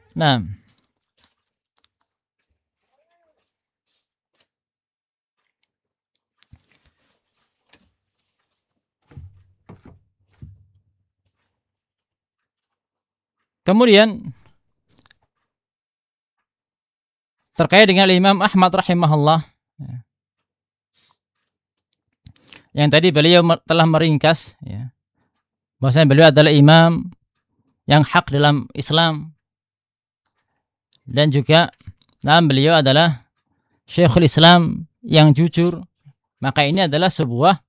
Nah, kemudian terkait dengan Imam Ahmad rahimahullah, yang tadi beliau telah meringkas, ya, bahwasanya beliau adalah imam yang hak dalam Islam, dan juga beliau adalah Syekhul Islam yang jujur. Maka ini adalah sebuah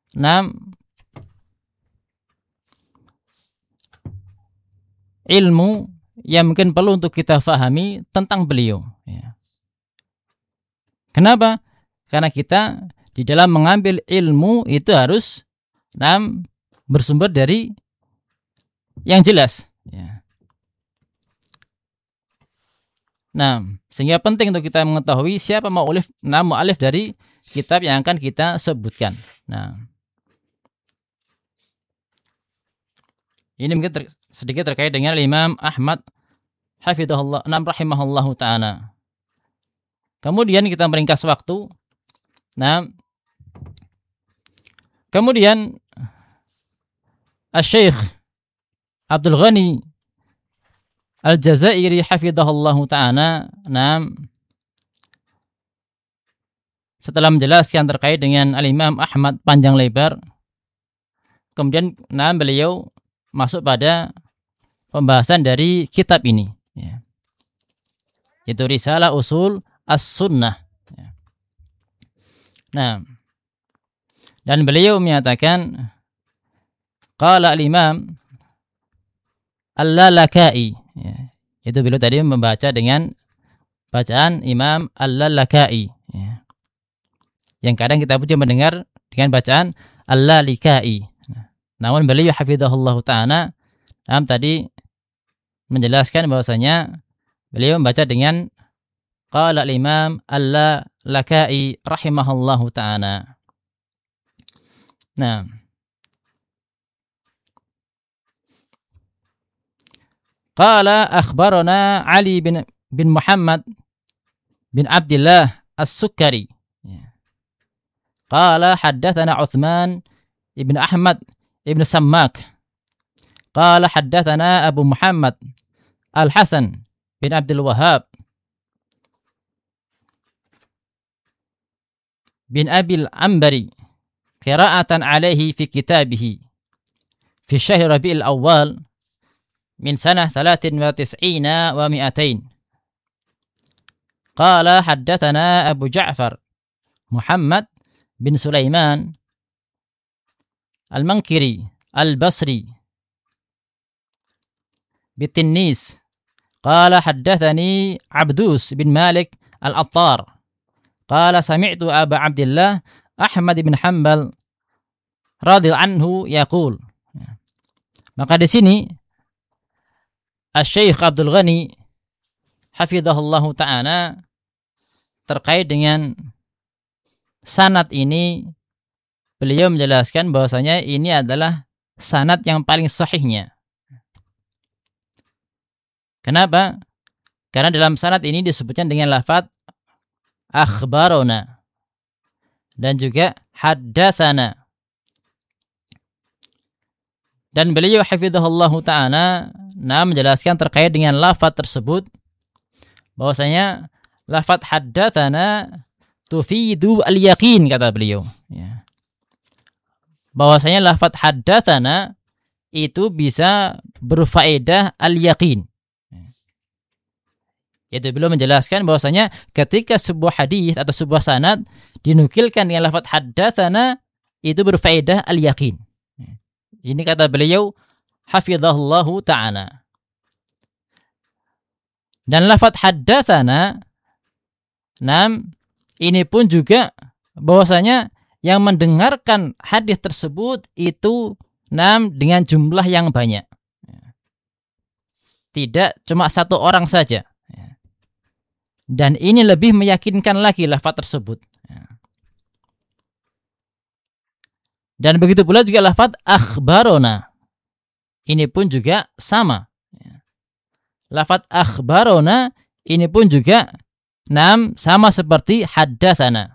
ilmu yang mungkin perlu untuk kita fahami tentang beliau, ya. Kenapa? Karena kita di dalam mengambil ilmu itu harus bersumber dari yang jelas, ya. Nah, sehingga penting untuk kita mengetahui siapa mu'allif dari kitab yang akan kita sebutkan. Nah, ini mungkin sedikit terkait dengan Imam Ahmad hafizahullah rahimahullahu ta'ala. Kemudian kita meringkas waktu. Nah, kemudian Asy-Syaikh Abdul Ghani Al-Jazairi hafizahullahu ta'ala, setelah menjelaskan terkait dengan Al-Imam Ahmad panjang lebar, kemudian beliau masuk pada pembahasan dari kitab ini, ya. Itu Risalah Usul As-Sunnah, ya. Nah, dan beliau menyatakan qala al-Imam Al-Lalaka'i, ya. Itu beliau tadi membaca dengan bacaan Imam Al-Lalaka'i, ya. Yang kadang kita pun mendengar dengan bacaan Al-Lalikai. Namun beliau hafizahullah ta'ala tadi menjelaskan bahwasanya beliau membaca dengan qala al-Imam Al-Lalakai rahimahullahu ta'ala. Nah, qala akhbarana Ali bin Muhammad bin Abdullah As-Sukkari. Qala haddatsana Utsman ibn Ahmad ibn Sammak. Qala haddatsana Abu Muhammad Al-Hasan bin Abdul Wahhab bin Abil Ambari qira'atan alaihi fi kitabihi fi syahr Rabi'il Awwal min sanah 93 wa 200. Qala haddatsana Abu Ja'far Muhammad bin Sulaiman Al-Mankiri Al-Basri Bitinnis. Qala haddatsani Abdus bin Malik Al-Attar. Qala sami'tu Aba Abdullah Ahmad bin Hanbal radhiyallahu anhu yaqul. Maka di sini Asy-Syaikh Abdul Ghani hafizahullahu ta'ala terkait dengan sanad ini, beliau menjelaskan bahwasanya ini adalah sanad yang paling sahihnya. Kenapa? Karena dalam sanad ini disebutkan dengan lafaz akhbarona dan juga haddatsana. Dan beliau hafizahullahu ta'ala menjelaskan terkait dengan lafaz tersebut bahwasanya lafaz haddatsana tufidu al-yaqin, kata beliau, ya. Bahwasanya lafaz haddatsana itu bisa berfaedah al-yaqin. Yaitu beliau menjelaskan bahwasanya ketika sebuah hadis atau sebuah sanad dinukilkan dengan lafaz haddatsana itu berfaedah al-yaqin. Ini kata beliau hafizahullahu ta'ala. Dan lafaz haddatsana ini pun juga bahwasanya yang mendengarkan hadis tersebut itu dengan jumlah yang banyak. Tidak cuma satu orang saja. Dan ini lebih meyakinkan lagi lafaz tersebut. Dan begitu pula juga lafaz akhbarona. Ini pun juga sama. lafaz akhbarona ini pun juga sama seperti haddatsana.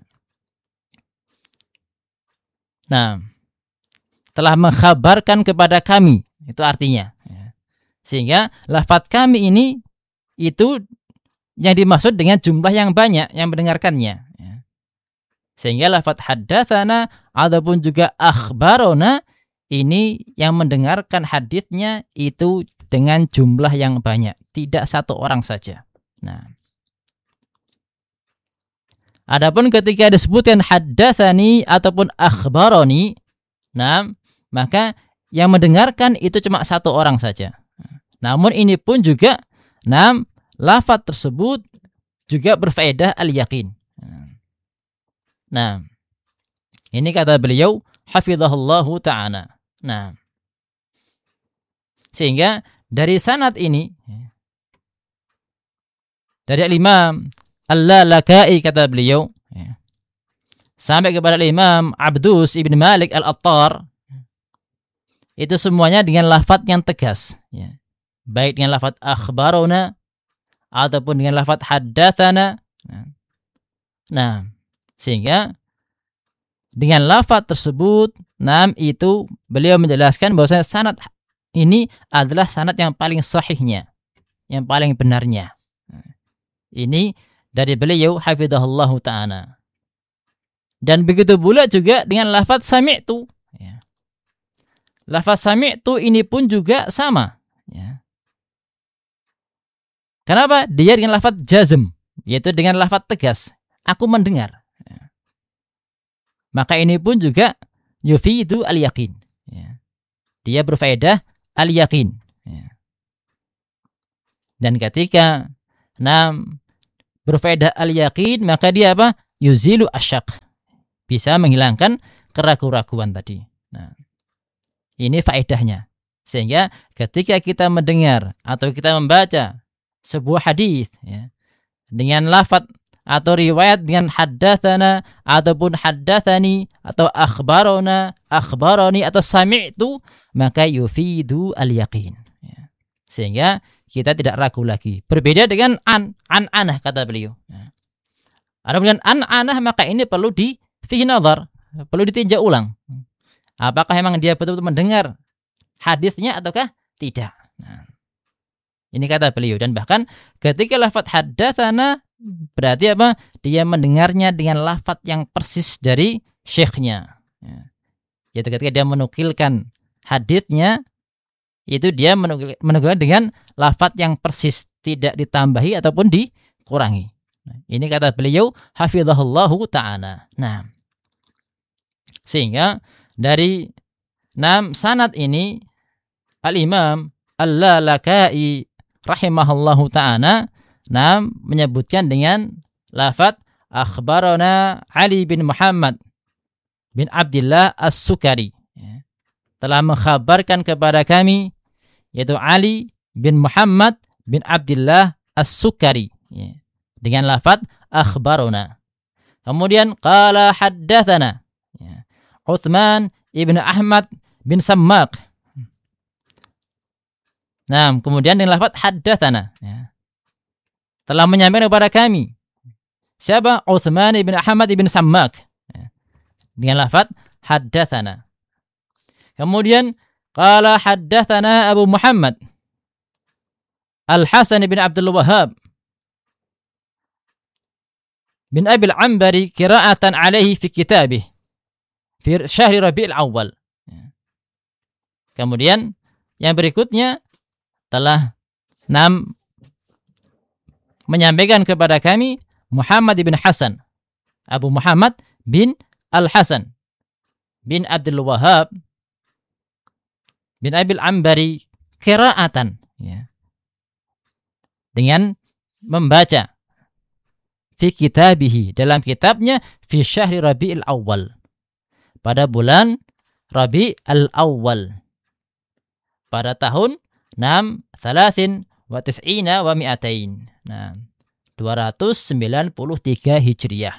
Telah mengkhabarkan kepada kami, itu artinya. Sehingga lafaz kami ini itu yang dimaksud dengan jumlah yang banyak yang mendengarkannya. Sehingga lafaz haddatsana ataupun juga akhbarona ini yang mendengarkan haditsnya itu dengan jumlah yang banyak, tidak satu orang saja. Adapun ketika disebutkan haddatsani ataupun akhbaroni, maka yang mendengarkan itu cuma satu orang saja. Namun ini pun juga lafaz tersebut juga berfaedah al-yaqin. Ini kata beliau hafizahullahu ta'ala. Sehingga dari sanad ini dari al-Imam Al-Lalaka'i kata beliau sampai kepada Imam Abdus ibn Malik al-Attar, itu semuanya dengan lafaz yang tegas, baik dengan lafaz akhbarona ataupun dengan lafaz haddatsana. Sehingga dengan lafaz tersebut, itu beliau menjelaskan bahwasanya sanad ini adalah sanad yang paling sahihnya, yang paling benarnya. Ini dari beliau hafizahullahu ta'ala. Dan begitu pula juga dengan lafaz sami'tu. Lafaz sami'tu ini pun juga sama. Kenapa? Dia dengan lafaz jazm, yaitu dengan lafaz tegas. Aku mendengar. Maka ini pun juga yufidu al-yaqin. Dia berfaedah al-yaqin. Dan ketika berfaedah al-yaqin, maka dia apa? Yuzilu asyak. Bisa menghilangkan keraguan-raguan tadi. Ini faedahnya. Sehingga ketika kita mendengar atau kita membaca sebuah hadis dengan lafaz atau riwayat dengan haddatsana ataupun haddatsani atau akhbarona, akhbaroni atau sami'tu, maka yufidu al-yaqin. Sehingga kita tidak ragu lagi. Berbeda dengan an-anah kata beliau. Adapun dengan an-anah maka ini perlu fihi nazar, perlu ditinjau ulang. Apakah memang dia betul-betul mendengar hadisnya ataukah tidak? Ini kata beliau. Dan bahkan ketika lafaz haddatsana berarti apa? Dia mendengarnya dengan lafaz yang persis dari syekhnya. Yaitu ketika dia menukilkan hadisnya, itu dia menukilkan dengan lafaz yang persis, tidak ditambahi ataupun dikurangi. Ini kata beliau hafizahullahu ta'ala. Sehingga dari sanad ini al-Imam Al-Lalaka'i rahimahullahu ta'ala menyebutkan dengan lafaz akhbarana Ali bin Muhammad bin Abdullah As-Sukari, telah mengkhabarkan kepada kami, yaitu Ali bin Muhammad bin Abdullah As-Sukari, dengan lafaz akhbarana. Kemudian qala haddatsana Utsman ibn Ahmad bin Sammak. Kemudian dengan lafaz haddatsana, telah menyampaikan kepada kami. Siapa? Utsman ibn Ahmad ibn Sammak, dengan lafaz haddatsana. Kemudian qala haddatsana Abu Muhammad Al-Hasan bin Abdul Wahhab bin Abi al-Ambari qira'atan alaihi fi kitabih fi syahri Rabi'il Awwal. Kemudian yang berikutnya telah menyampaikan kepada kami Muhammad bin Hasan, Abu Muhammad bin Al-Hasan bin Abdul Wahhab bin Abi al-Ambari qira'atan, dengan membaca fi kitabihi, dalam kitabnya, fi syahri Rabi'il Awwal, pada bulan Rabi'il Awwal, pada tahun 93 wa mi'atain, 293 Hijriah.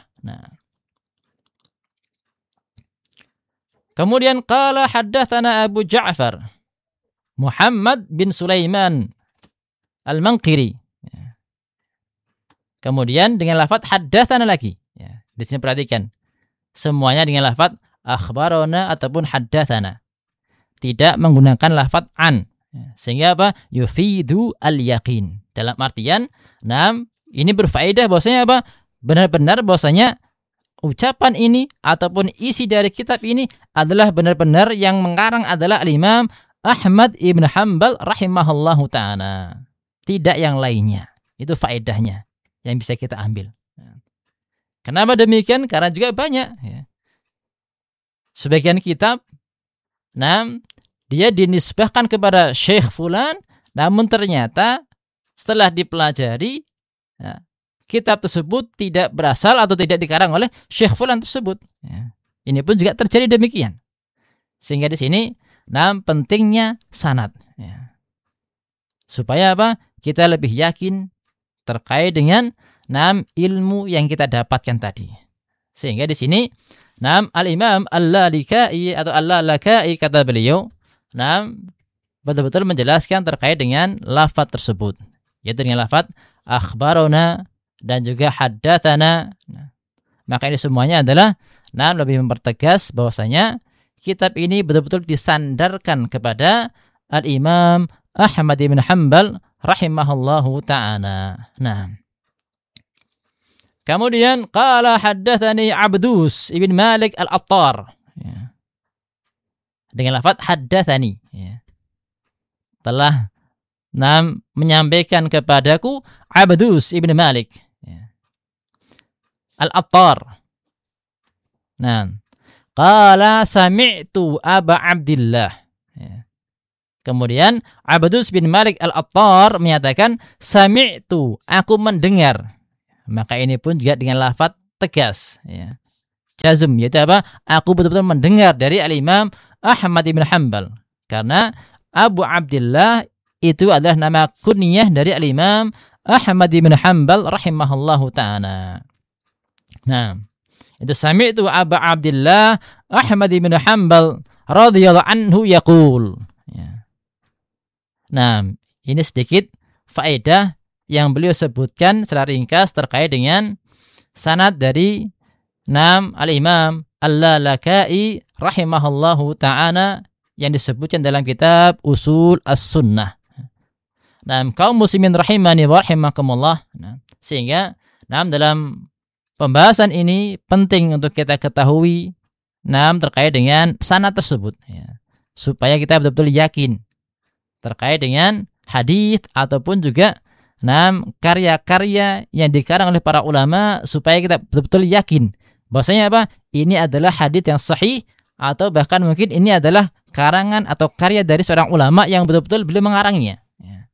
Kemudian qala haddatsana Abu Ja'far Muhammad bin Sulaiman Al-Manqiri. Ya. Kemudian dengan lafaz haddatsana lagi. Ya. Di sini perhatikan. Semuanya dengan lafaz akhbarona ataupun haddatsana. Tidak menggunakan lafaz an. Ya. Sehingga apa? Yufidu al-yaqin. Dalam artian, ini berfaedah bahwasanya apa? Benar-benar bahwasanya ucapan ini ataupun isi dari kitab ini adalah benar-benar yang mengarang adalah Al-Imam Ahmad ibn Hanbal rahimahullahu ta'ala. Tidak yang lainnya. Itu faedahnya yang bisa kita ambil. Kenapa demikian? Karena juga banyak. Ya. Sebagian kitab, dia dinisbahkan kepada Syekh Fulan, namun ternyata setelah dipelajari, kitab tersebut tidak berasal atau tidak dikarang oleh Syekh Fulan tersebut. Ya. Ini pun juga terjadi demikian. Sehingga di sini, pentingnya sanad. Ya. Supaya apa? Kita lebih yakin terkait dengan ilmu yang kita dapatkan tadi. Sehingga di sini, Al-Imam Al-Lalikai atau Al-Lalakai kata beliau, betul-betul menjelaskan terkait dengan lafaz tersebut. Yaitu dengan lafaz akhbarona dan juga haddatsana. Maka ini semuanya adalah lebih mempertegas bahwasanya kitab ini betul-betul disandarkan kepada Al-Imam Ahmad bin Hanbal rahimahullahu ta'ala. Kemudian qala haddatsani Abdus ibn Malik al-Attar. Ya. Dengan lafaz haddatsani. Ya. Telah menyampaikan kepadaku Abdus ibn Malik. Ya. Al-Attar. Qala sami'tu Aba Abdillah. Ya. Kemudian Abdus bin Malik al-Attar menyatakan sami'tu, aku mendengar. Maka ini pun juga dengan lafaz tegas, ya. Jazm, yaitu apa? Aku betul-betul mendengar dari Al-Imam Ahmad bin Hanbal. Karena Abu Abdillah itu adalah nama kunyah dari Al-Imam Ahmad bin Hanbal rahimahullahu ta'ala. Itu sami'tu Abu Abdillah Ahmad bin Hanbal radhiyallahu anhu yaqul. Ya. Ini sedikit faedah yang beliau sebutkan secara ringkas terkait dengan sanad dari Al-Imam Al-Lalakai rahimahullahu ta'ala yang disebutkan dalam kitab Usul As-Sunnah. Kaum muslimin rahimani wa rahimakumullah. Sehingga dalam pembahasan ini penting untuk kita ketahui terkait dengan sanad tersebut, ya. Supaya kita betul-betul yakin terkait dengan hadis ataupun juga karya-karya yang dikarang oleh para ulama, supaya kita betul-betul yakin bahwasanya apa? Ini adalah hadis yang sahih, atau bahkan mungkin ini adalah karangan atau karya dari seorang ulama yang betul-betul beliau mengarangnya. Ya.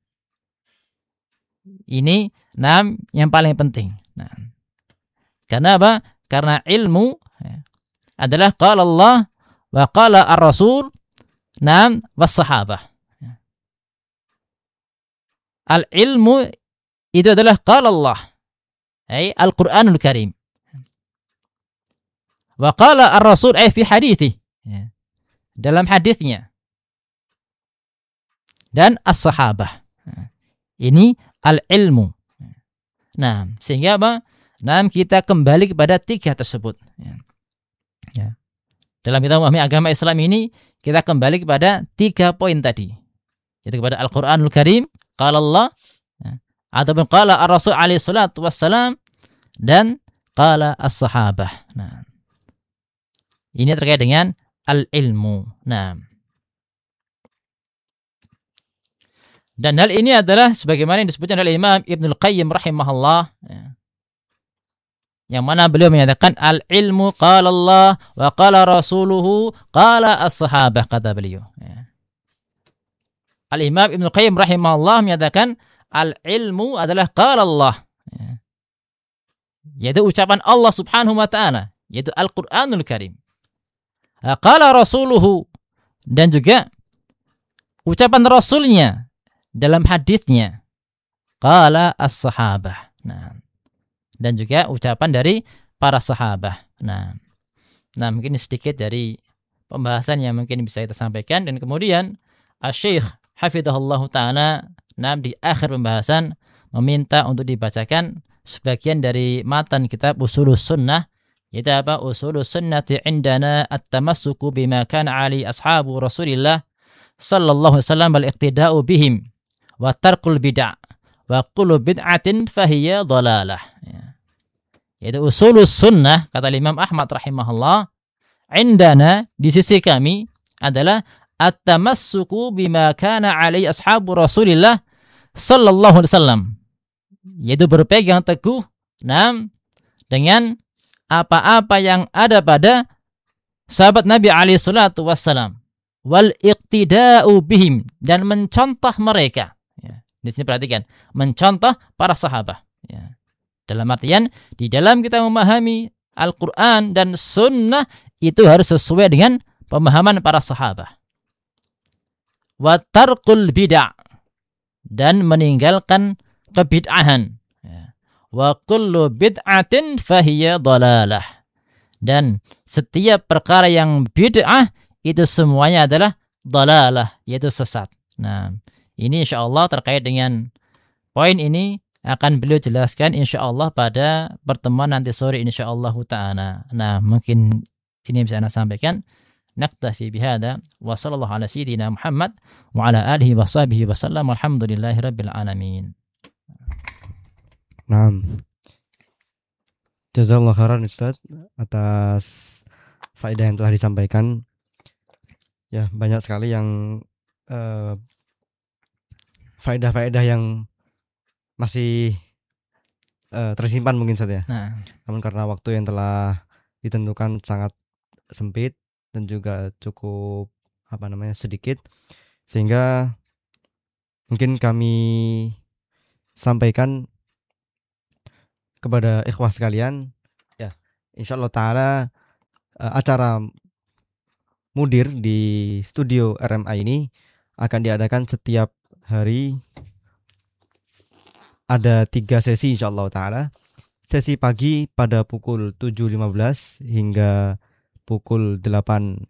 Ini yang paling penting. Karena apa? Karena ilmu adalah qala Allah wa qala ar-Rasul was sahabah. Al-ilmu itu adalah qala Allah, Al-Qur'anul Karim. Wa qala ar-Rasul fi hadithi, dalam hadisnya. Dan as-sahabah. Ini al-ilmu. Sehingga apa? Kita kembali kepada tiga tersebut. Ya. Dalam kita memahami agama Islam ini, kita kembali kepada 3 poin tadi. Yaitu kepada Al-Qur'anul Karim, qala Allah, ataupun qala ar-Rasul alaihi salatu wassalam, dan qala as-sahabah. Ini terkait dengan al-ilmu. Dan hal ini adalah sebagaimana yang disebutkan oleh Imam Ibnul Qayyim rahimahullah, yang mana beliau menyatakan al-ilmu qala Allah wa qala rasuluhu qala as-sahabah, kata beliau. Al-Imam Ibnul Qayyim rahimahullah menyatakan al-ilmu adalah qala Allah, yaitu ucapan Allah subhanahu wa ta'ala, yaitu Al-Qur'anul Karim. Qala rasuluhu, dan juga ucapan Rasulnya dalam hadisnya, qala as-sahabah. Dan juga ucapan dari para sahabah. Mungkin sedikit dari pembahasan yang mungkin bisa kita sampaikan. Dan kemudian Asy-Syaikh hafizahullah ta'ala di akhir pembahasan meminta untuk dibacakan sebagian dari matan kitab Ushulus Sunnah, yaitu apa? Ushulus Sunnati indana at-tamassuku bima kana ali ashabu Rasulillah sallallahu alaihi wasallam wal iqtida'u bihim wa tarkul bid'ah wa kullu bid'atin fahiya dhalalah. Yaitu Ushulus Sunnah, kata Imam Ahmad rahimahullah, indana, di sisi kami, adalah at-tamassuku bima kana alai ashabu Rasulillah sallallahu alaihi wasallam, yaitu berpegang teguh dengan apa-apa yang ada pada sahabat Nabi alaihi salatu wassalam, wal iqtida'u bihim, dan mencontoh mereka. Ya, di sini perhatikan, mencontoh para sahabat. Ya. Dalam artian, di dalam kita memahami Al-Quran dan Sunnah, itu harus sesuai dengan pemahaman para sahabat. Wa tarkul bid'ah, dan meninggalkan kebid'ahan. Wa kullu bid'atin fahiya dhalalah, dan setiap perkara yang bid'ah itu semuanya adalah dhalalah, yaitu sesat. Nah, ini insyaallah terkait dengan poin ini akan beliau jelaskan insyaallah pada pertemuan nanti sore insyaallah ta'ala. Nah, mungkin ini bisa Anda sampaikan. Naktafi bihada wa sallallahu ala sayyidina Muhammad wa ala alihi wa sahbihi wa sallam walhamdulillahi rabbil alamin. Naam. Jazakallahu khairan Ustaz atas faedah yang telah disampaikan. Ya, banyak sekali yang faedah-faedah yang masih tersimpan mungkin Ustaz ya. Nah, namun karena waktu yang telah ditentukan sangat sempit dan juga cukup sedikit, sehingga mungkin kami sampaikan kepada ikhwah sekalian, ya, insyaallah taala acara mudir di studio RMA ini akan diadakan setiap hari. Ada 3 sesi insyaallah taala. Sesi pagi pada pukul 7.15 hingga pukul 8.00.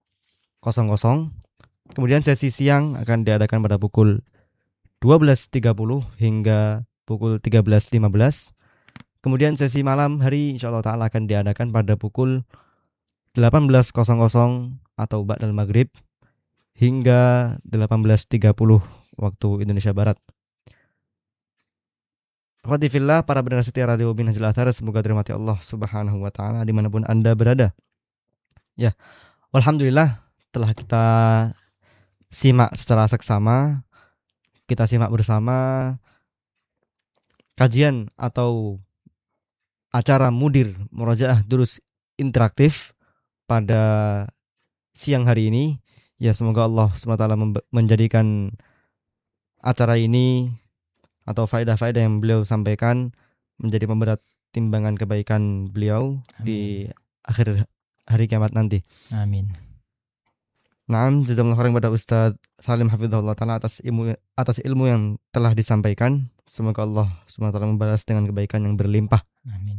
Kemudian sesi siang akan diadakan pada pukul 12.30 hingga pukul 13.15. Kemudian sesi malam hari insyaallah taala akan diadakan pada pukul 18.00 atau ba'dal maghrib hingga 18.30 waktu Indonesia Barat. Akhwati fillah, para pendengar setia Radio Minhajul Athar, semoga dirahmati Allah Subhanahu wa taala dimanapun Anda berada. Ya, alhamdulillah telah kita simak secara seksama, kita simak bersama kajian atau acara mudir Murojaah Durus interaktif pada siang hari ini. Ya, semoga Allah SWT menjadikan acara ini atau faedah-faedah yang beliau sampaikan menjadi pemberat timbangan kebaikan beliau. Amin. Di akhir hari kiamat nanti. Amin. Naam, jazakallahu khairan kepada Ustaz Salim hafizahullah taala atas ilmu yang telah disampaikan. Semoga Allah SWT membalas dengan kebaikan yang berlimpah. Amin.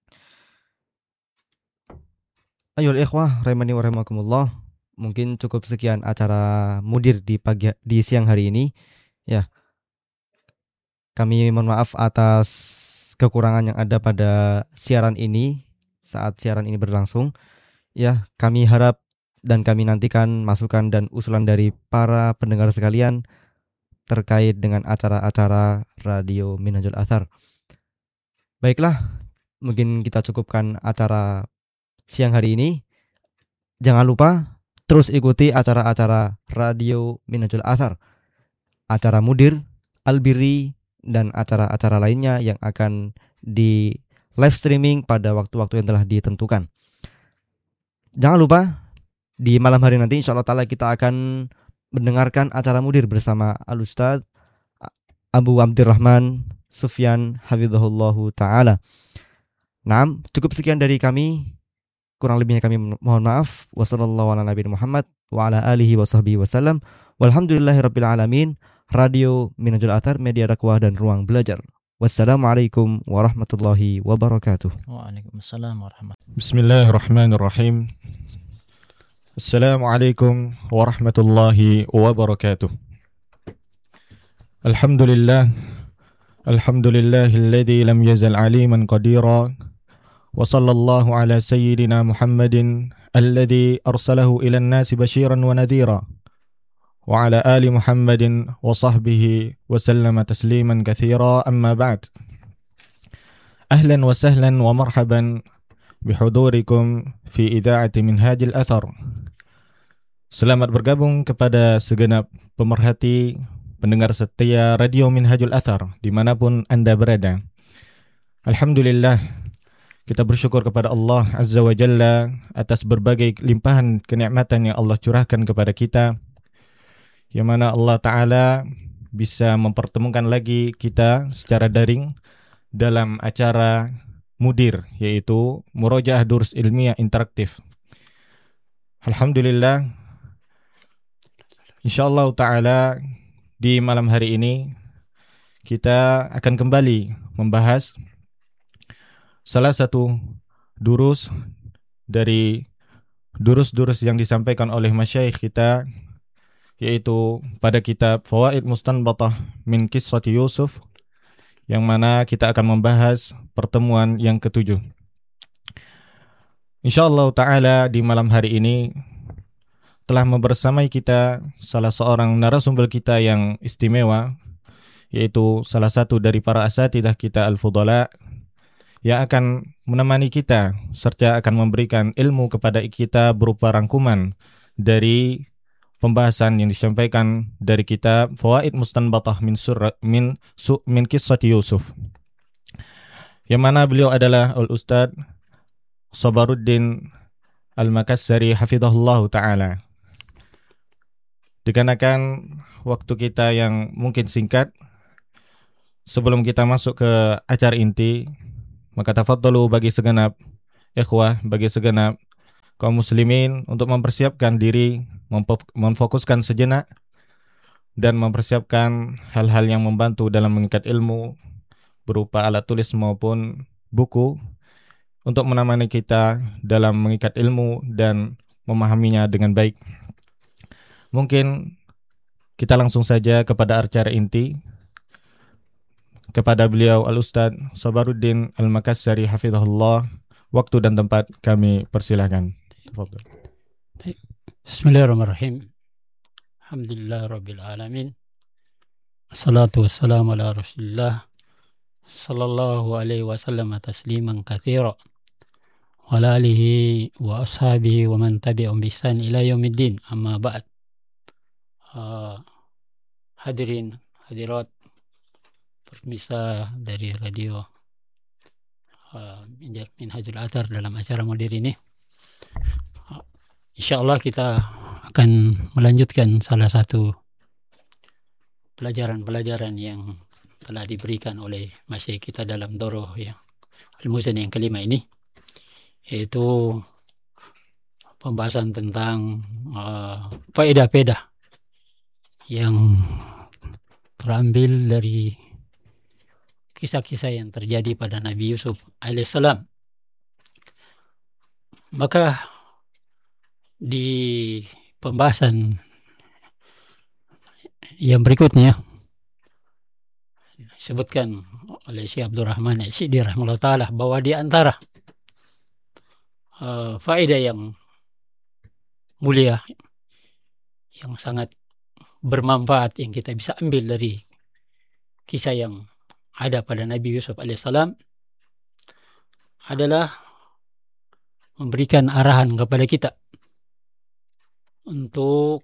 Ayoul ikhwah rahimani wa rahimakumullah. Mungkin cukup sekian acara mudir di siang hari ini. Ya. Kami mohon maaf atas kekurangan yang ada pada siaran ini saat siaran ini berlangsung. Ya, kami harap dan kami nantikan masukan dan usulan dari para pendengar sekalian terkait dengan acara-acara Radio Minhajul Athar. Baiklah, mungkin kita cukupkan acara siang hari ini. Jangan lupa terus ikuti acara-acara Radio Minhajul Athar, acara mudir, Al-Birri, dan acara-acara lainnya yang akan di live streaming pada waktu-waktu yang telah ditentukan. Jangan lupa di malam hari nanti insyaallah ta'ala kita akan mendengarkan acara mudir bersama Al-Ustaz Abu Abdurrahman Sufyan hafizahullahu ta'ala. Nah, cukup sekian dari kami. Kurang lebihnya kami mohon maaf. Wassallallahu ala nabiyina Muhammad wa ala alihi wa sahbihi wasallam. Walhamdulillahi rabbil alamin. Radio Minhajul Athar, media dakwah dan ruang belajar. Wassalamualaikum warahmatullahi wabarakatuh. Waalaikumsalam warahmatullahi wabarakatuh. Bismillahirrahmanirrahim. Assalamualaikum warahmatullahi wabarakatuh. Alhamdulillah, alhamdulillahilladzi lam yazal aliman qadira, wa sallallahu ala sayyidina Muhammadin alladzi arsalahu ilan nasi basyiran wa nadhira, wa ala ali Muhammadin wa sahbihi wa sallama tasliman katsira, amma ba'd. Ahlan wa sahlan wa marhaban bihudurikum fi idha'ati Minhajul Athar. Selamat bergabung kepada segenap pemerhati pendengar setia Radio Minhajul Athar dimanapun Anda berada. Alhamdulillah, kita bersyukur kepada Allah Azza wa Jalla atas berbagai limpahan kenikmatan yang Allah curahkan kepada kita, yang mana Allah Ta'ala bisa mempertemukan lagi kita secara daring dalam acara Mudir, yaitu Murojaah Durus Ilmiah Interaktif. Alhamdulillah, insyaallah Ta'ala di malam hari ini kita akan kembali membahas salah satu durus dari durus-durus yang disampaikan oleh masyayikh kita, yaitu pada kitab Fawaid Mustanbatah min Qissati Yusuf, yang mana kita akan membahas pertemuan yang ke-7. Insyaallah Ta'ala di malam hari ini telah membersamai kita salah seorang narasumber kita yang istimewa, yaitu salah satu dari para asatidzah kita al-fudala, yang akan menemani kita serta akan memberikan ilmu kepada kita berupa rangkuman dari pembahasan yang disampaikan dari kitab Fawaid Mustanbatah min Qissati Yusuf, yang mana beliau adalah Al-Ustadz Sabaruddin Al-Makassari hafizahullah ta'ala. Dikarenakan waktu kita yang mungkin singkat, sebelum kita masuk ke acara inti, maka tafadhalu bagi segenap ikhwah, bagi segenap kaum muslimin untuk mempersiapkan diri, memfokuskan sejenak dan mempersiapkan hal-hal yang membantu dalam mengikat ilmu berupa alat tulis maupun buku untuk menemani kita dalam mengikat ilmu dan memahaminya dengan baik. Mungkin kita langsung saja kepada acara inti, kepada beliau Al-Ustadz Sabaruddin Al-Makassari hafizahullah. Waktu dan tempat kami persilahkan. Bismillahirrahmanirrahim. Alhamdulillah Rabbil Alamin. Assalatu wassalamu ala Rasulillah sallallahu alaihi wasallam tasliman katsira wa ala alihi wa ashabihi wa man tabi'ahum bi ihsan ila yaumiddin, amma ba'd. Hadirin hadirat pemirsa dari radio Minhajul Athar dalam acara Mudir ini, insyaallah kita akan melanjutkan salah satu pelajaran-pelajaran yang telah diberikan oleh masyayikh kita dalam doroh yang Al-Muzan yang kelima ini, yaitu pembahasan tentang faedah-faedah yang terambil dari kisah-kisah yang terjadi pada Nabi Yusuf alaihissalam. Maka di pembahasan yang berikutnya disebutkan oleh Syekh Abdul Rahman As-Sidi rahimahullah ta'ala bahwa di antara faedah yang mulia, yang sangat bermanfaat yang kita bisa ambil dari kisah yang ada pada Nabi Yusuf alaihissalam adalah memberikan arahan kepada kita untuk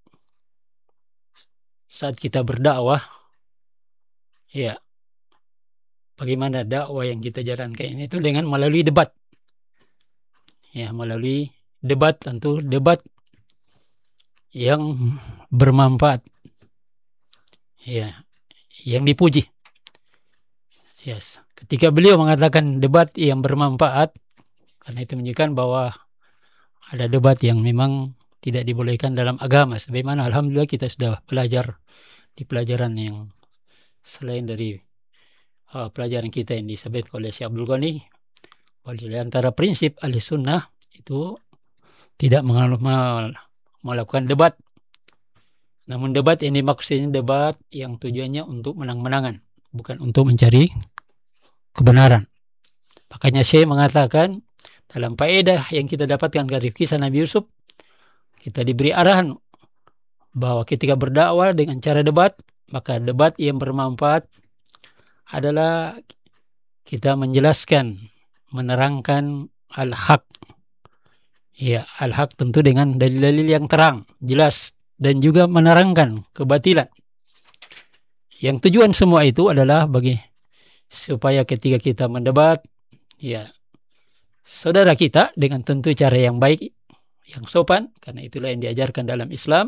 saat kita berdakwah, ya, bagaimana dakwah yang kita jalankan ini itu dengan melalui debat. Ya, melalui debat, tentu debat yang bermanfaat, ya, yang dipuji. Yes. Ketika beliau mengatakan debat yang bermanfaat, karena itu menunjukkan bahwa ada debat yang memang tidak dibolehkan dalam agama. Sebagaimana alhamdulillah kita sudah belajar di pelajaran yang selain dari pelajaran kita yang disampaikan oleh Syekh Abdul Ghani, bahwa di antara prinsip ahli sunnah itu tidak melakukan debat Namun debat ini maksudnya debat yang tujuannya untuk menang-menangan, bukan untuk mencari kebenaran. Makanya Syekh mengatakan dalam faedah yang kita dapatkan dari kisah Nabi Yusuf, kita diberi arahan bahwa ketika berdakwah dengan cara debat, maka debat yang bermanfaat adalah kita menjelaskan, menerangkan al-haq. Ya, al-haq tentu dengan dalil-dalil yang terang, jelas, dan juga menerangkan kebatilan. Yang tujuan semua itu adalah supaya ketika kita mendebat, ya, saudara kita dengan tentu cara yang baik, yang sopan, karena itulah yang diajarkan dalam Islam,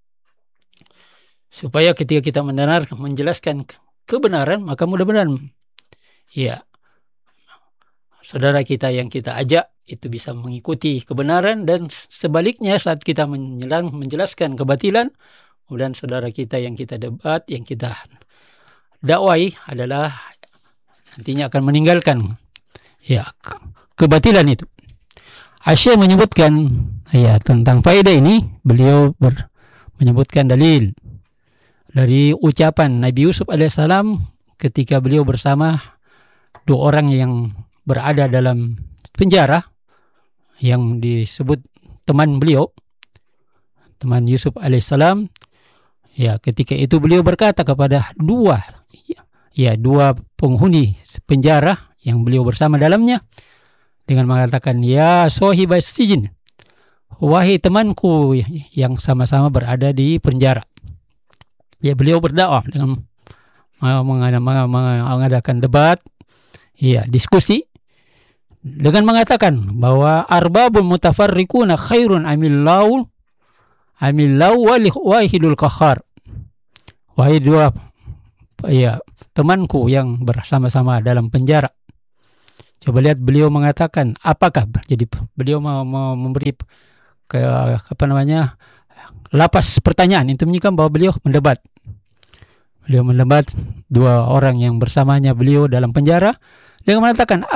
supaya ketika kita menjelaskan kebenaran, maka mudah-mudahan ya saudara kita yang kita ajak itu bisa mengikuti kebenaran, dan sebaliknya saat kita menjelaskan kebatilan, kemudian saudara kita yang kita debat, yang kita dakwai adalah nantinya akan meninggalkan ya kebatilan itu. Syekh menyebutkan ya tentang faedah ini, beliau menyebutkan dalil dari ucapan Nabi Yusuf alaihissalam ketika beliau bersama dua orang yang berada dalam penjara yang disebut teman beliau, teman Yusuf alaihissalam. Ya, ketika itu beliau berkata kepada dua penghuni penjara yang beliau bersama dalamnya dengan mengatakan, ya sohibas sijin, wahai temanku yang sama-sama berada di penjara. Ya, beliau berdakwah dengan mengadakan debat, ya diskusi, dengan mengatakan bahwa arbabun mutafarriquna khairun amillau wahidul qahhar. Wahai dua ya temanku yang bersama-sama dalam penjara. Coba lihat beliau mengatakan apakah, jadi beliau mau memberi lapas pertanyaan, itu menunjukkan bahwa beliau mendebat. Beliau mendebat dua orang yang bersamanya beliau dalam penjara dengan mengatakan